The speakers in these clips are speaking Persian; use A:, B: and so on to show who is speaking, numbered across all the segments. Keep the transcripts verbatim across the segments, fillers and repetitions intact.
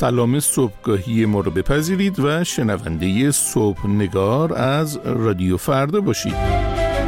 A: سلام صبحگاهی ما رو بپذیرید و شنونده صبح نگار از رادیو فردا باشید.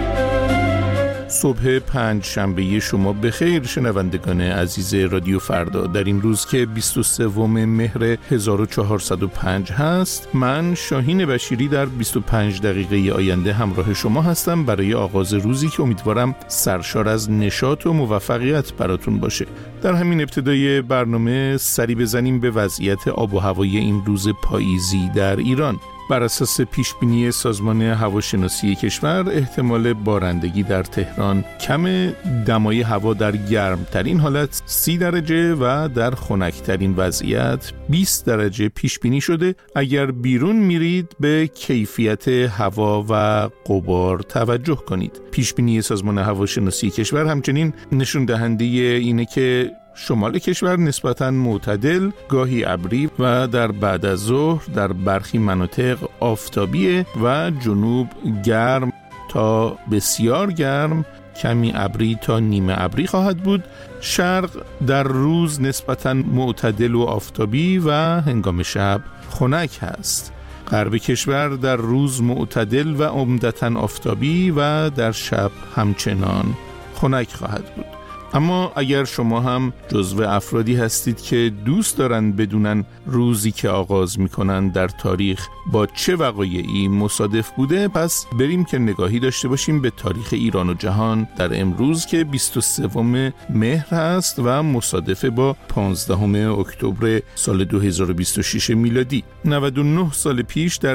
A: صبح پنج شنبه شما بخیر شنوندگان عزیز رادیو فردا. در این روز که بیست و سوم مهر هزار و چهارصد و پنج هست، من شاهین بشیری در بیست و پنج دقیقه آینده همراه شما هستم برای آغاز روزی که امیدوارم سرشار از نشاط و موفقیت براتون باشه. در همین ابتدای برنامه سری بزنیم به وضعیت آب و هوای این روز پاییزی در ایران. بر اساس پیشبینی سازمان هواشناسی کشور، احتمال بارندگی در تهران کم، دمای هوا در گرمترین حالت سی درجه و در خنکترین وضعیت بیست درجه پیشبینی شده. اگر بیرون میرید به کیفیت هوا و غبار توجه کنید. پیشبینی سازمان هواشناسی کشور همچنین نشون دهنده اینه که شمال کشور نسبتاً معتدل، گاهی ابری و در بعد از ظهر در برخی مناطق آفتابیه و جنوب گرم تا بسیار گرم، کمی ابری تا نیمه ابری خواهد بود. شرق در روز نسبتاً معتدل و آفتابی و هنگام شب خنک هست. غرب کشور در روز معتدل و عمدتاً آفتابی و در شب همچنان خنک خواهد بود. اما اگر شما هم جزو افرادی هستید که دوست دارن بدونن روزی که آغاز میکنن در تاریخ با چه وقایعی مصادف بوده، پس بریم که نگاهی داشته باشیم به تاریخ ایران و جهان در امروز که بیست و سوم مهر هست و مصادف با پانزدهم اکتبر سال دو هزار و بیست و شش میلادی. نود و نه سال پیش در